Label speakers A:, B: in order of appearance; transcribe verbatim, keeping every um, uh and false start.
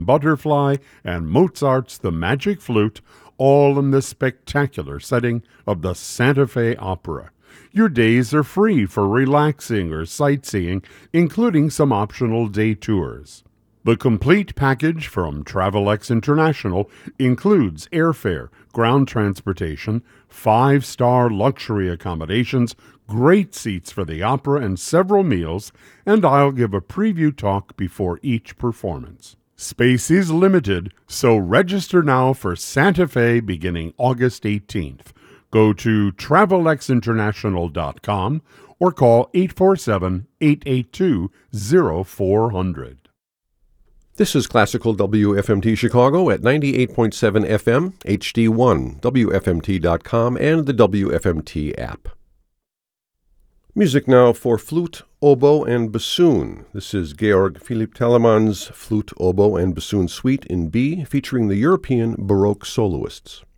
A: Butterfly, and Mozart's The Magic Flute, all in the spectacular setting of the Santa Fe Opera. Your days are free for relaxing or sightseeing, including some optional day tours. The complete package from Travelex International includes airfare, ground transportation, five-star luxury accommodations, great seats for the opera, and several meals, and I'll give a preview talk before each performance. Space is limited, so register now for Santa Fe beginning August eighteenth. Go to travelex international dot com or call eight four seven, eight eight two, zero four zero zero.
B: This is Classical W F M T Chicago at ninety-eight point seven F M, H D one, W F M T dot com, and the W F M T app. Music now for flute, oboe, and bassoon. This is Georg Philipp Telemann's Flute, Oboe, and Bassoon Suite in B, featuring the European Baroque soloists.